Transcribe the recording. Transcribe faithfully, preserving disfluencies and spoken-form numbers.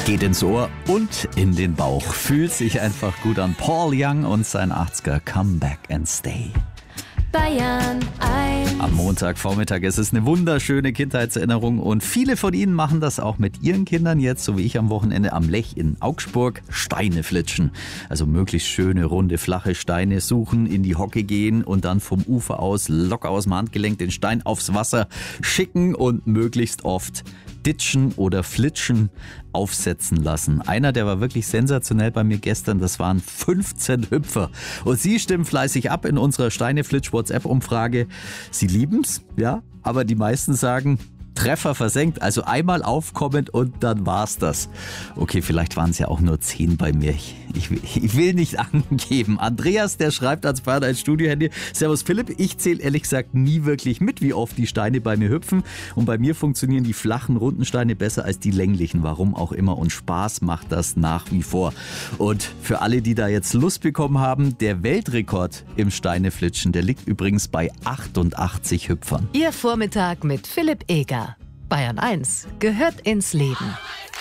Geht ins Ohr und in den Bauch. Fühlt sich einfach gut an. Paul Young und sein achtziger Come Back and Stay. Bayern eins. Am Montagvormittag. Es ist eine wunderschöne Kindheitserinnerung und viele von Ihnen machen das auch mit Ihren Kindern jetzt, so wie ich am Wochenende am Lech in Augsburg, Steine flitschen. Also möglichst schöne, runde, flache Steine suchen, in die Hocke gehen und dann vom Ufer aus locker aus dem Handgelenk den Stein aufs Wasser schicken und möglichst oft ditchen oder flitschen aufsetzen lassen. Einer, der war wirklich sensationell bei mir gestern, das waren fünfzehn Hüpfer. Und Sie stimmen fleißig ab in unserer Steineflitsch-WhatsApp-Umfrage. Sie lieben's, ja, aber die meisten sagen, Treffer versenkt, also einmal aufkommend und dann war's das. Okay, vielleicht waren es ja auch nur zehn bei mir. Ich, ich, ich will nicht angeben. Andreas, der schreibt als Partner als Studiohandy: Servus Philipp, ich zähle ehrlich gesagt nie wirklich mit, wie oft die Steine bei mir hüpfen. Und bei mir funktionieren die flachen, runden Steine besser als die länglichen. Warum auch immer. Und Spaß macht das nach wie vor. Und für alle, die da jetzt Lust bekommen haben, der Weltrekord im Steineflitschen, der liegt übrigens bei achtundachtzig Hüpfern. Ihr Vormittag mit Philipp Eger. Bayern eins gehört ins Leben.